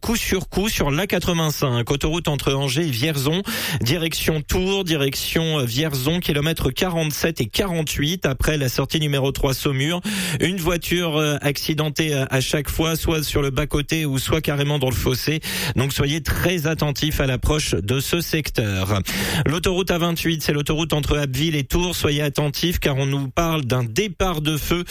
coup sur coup sur l'A85, autoroute entre Angers et Vierzon, direction Tours, direction Vierzon, kilomètres 47 et 48, après la sortie numéro 3 Saumur. Une voiture accidentée à chaque fois, soit sur le bas-côté ou soit carrément dans le fossé. Donc soyez très attentifs à l'approche de ce secteur. L'autoroute A28, c'est l'autoroute entre Abbeville et Tours. Soyez attentifs car on nous parle d'un départ de feu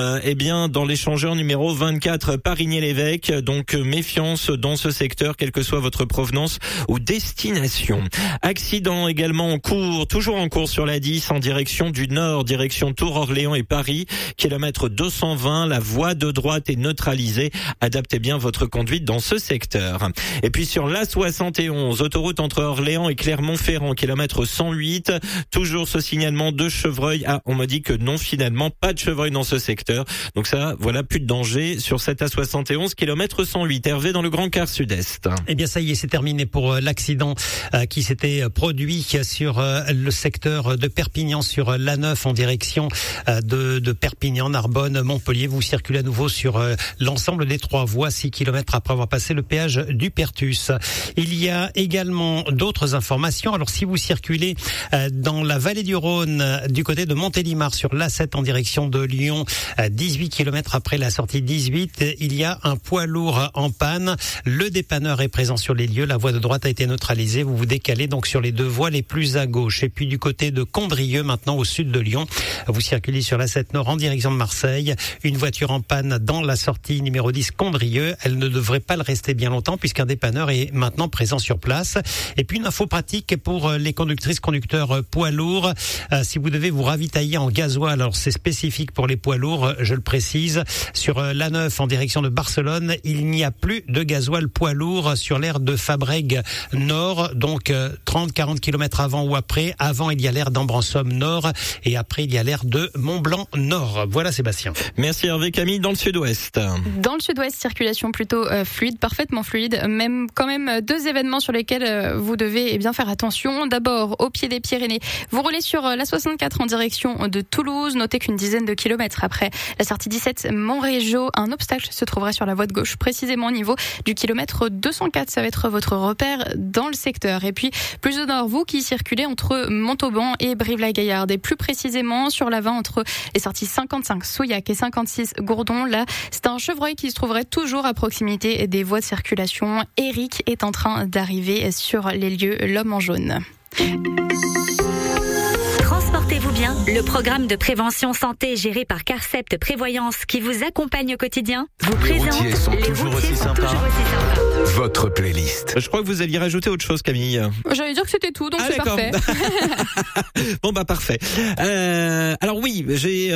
dans l'échangeur numéro 24 Parigné-l'Évêque. Donc méfiance dans ce secteur, quelle que soit votre provenance ou destination. Accident également en cours, toujours en cours sur la 10 en direction du nord, direction Tours, Orléans et Paris. Kilomètre 220, la voie de droite est neutralisée. Adaptez bien votre conduite dans ce secteur. Et puis sur l'A71, autoroute entre Orléans et Clermont-Ferrand, kilomètre 108, toujours ce signalement de chevreuil. Ah, on m'a dit que non, finalement, pas de chevreuil dans ce secteur. Donc ça, voilà, plus de danger sur cette A71, kilomètre 108. Hervé dans le Grand Quart Sud-Est. Eh bien, ça y est, c'est terminé pour l'accident qui s'était produit sur le secteur de Perpignan, sur l'A9 en direction de Perpignan, Narbonne, Montpellier. Vous circulez à nouveau sur l'ensemble des 3 voies, 6 km après avoir passé le péage du Pertus. Il y a également d'autres informations. Alors, si vous circulez dans la vallée du Rhône, du côté de Montélimar, sur l'A7 en direction de Lyon, 18 km après la sortie 18, il y a un poids lourd en panne. Le dépanneur est présent sur les lieux. La voie de droite a été neutralisée. Vous vous décalez donc sur les 2 voies les plus à gauche. Et puis du côté de Condrieu, maintenant au sud de Lyon, vous circulez sur l'A7 Nord en direction de Marseille. Une voiture en panne dans la sortie numéro 10 Condrieu. Elle ne devrait pas le rester bien longtemps puisqu'un dépanneur est maintenant présent sur place. Et puis une info pratique pour les conductrices, conducteurs poids lourds. Si vous devez vous ravitailler en gasoil, alors c'est spécifique pour les poids lourds, je le précise. Sur l'A9 en direction de Barcelone, il n'y a plus de gasoil poids lourd sur l'aire de Fabrègues Nord. Donc 30-40 km avant ou après. Avant, il y a l'aire d'Ambrançom Nord et après, il y a l'aire de Mont-Blanc Nord. Voilà Sébastien. Merci Hervé. Camille, dans le sud-ouest. Dans le sud-ouest, circulation plutôt fluide, parfaitement fluide. Même quand même 2 événements sur lesquels vous devez bien faire attention. D'abord, au pied des Pyrénées, vous roulez sur la 64 en direction de Toulouse. Notez qu'une dizaine de kilomètres après la sortie 17 Montrégeau, un obstacle se trouverait sur la voie de gauche, précisément au niveau du kilomètre 204. Ça va être votre repère dans le secteur. Et puis, plus au nord, vous qui circulez entre Montauban et Brive-la-Gaillarde, et plus précisément sur la 20 entre les sorties 55 Souillac et 56 Gourdon. Là, c'est un chevreuil qui se trouverait toujours à proximité des voies de circulation. Eric est en train d'arriver sur les lieux, l'homme en jaune. Transportez-vous bien, le programme de prévention santé géré par Carcept Prévoyance qui vous accompagne au quotidien vous présente Les routiers sont toujours aussi sympas. Votre playlist. Je crois que vous alliez rajouter autre chose, Camille. J'allais dire que c'était tout, donc c'est d'accord. parfait. Bon bah parfait. Alors oui,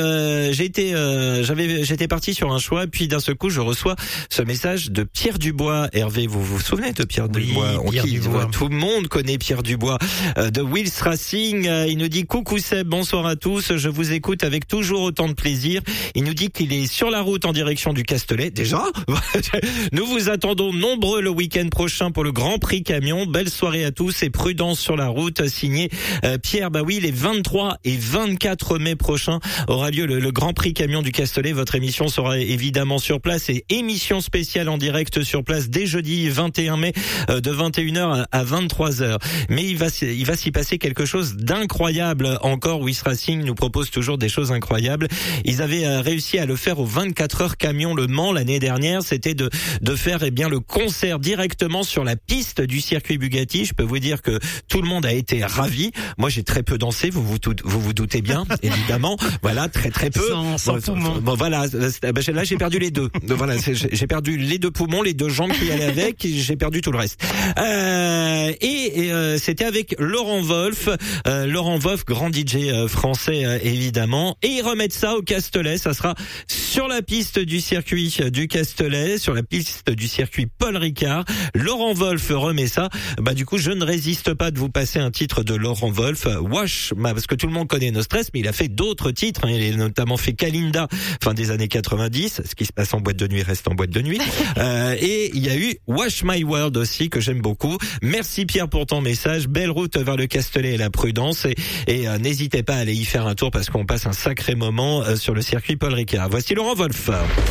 j'étais parti sur un choix, puis d'un seul coup je reçois ce message de Pierre Dubois. Hervé, vous vous souvenez de Pierre Dubois? Pierre Dubois. Tout le monde connaît Pierre Dubois de Wills Racing. Il nous dit coucou Seb, bonsoir à tous. Je vous écoute avec toujours autant de plaisir. Il nous dit qu'il est sur la route en direction du Castellet. Déjà, nous vous attendons nombreux le week-end prochain pour le Grand Prix Camion. Belle soirée à tous et prudence sur la route. Signé Pierre. Bah oui, les 23 et 24 mai prochains aura lieu le Grand Prix Camion du Castellet. Votre émission sera évidemment sur place et émission spéciale en direct sur place dès jeudi 21 mai de 21h à 23h. Mais il va s'y passer quelque chose d'incroyable encore. Wills Racing nous propose toujours des choses incroyables. Ils avaient réussi à le faire au 24 heures Camion Le Mans l'année dernière. C'était de faire le concert directement sur la piste du circuit Bugatti. Je peux vous dire que tout le monde a été ravi. Moi, j'ai très peu dansé, vous vous doutez bien, évidemment. Voilà, très peu. Sans poumons. Bon, voilà, là j'ai perdu les 2. Voilà, j'ai perdu les 2 poumons, les 2 jambes qui allaient avec, et j'ai perdu tout le reste. C'était avec Laurent Wolf, grand DJ français évidemment, et ils remettent ça au Castellet. Ça sera sur la piste du circuit du Castellet, sur la piste du circuit Paul Ricard. Laurent Wolf remet ça. Bah du coup, je ne résiste pas de vous passer un titre de Laurent Wolf, Wash, parce que tout le monde connaît No Stress, mais il a fait d'autres titres. Il a notamment fait Kalinda, fin des années 90. Ce qui se passe en boîte de nuit reste en boîte de nuit. Et il y a eu Wash My World aussi, que j'aime beaucoup. Merci Pierre pour ton message. Belle route vers le Castellet et la Prudence. Et n'hésitez pas à aller y faire un tour parce qu'on passe un sacré moment sur le circuit Paul Ricard. Voici Laurent Wolf.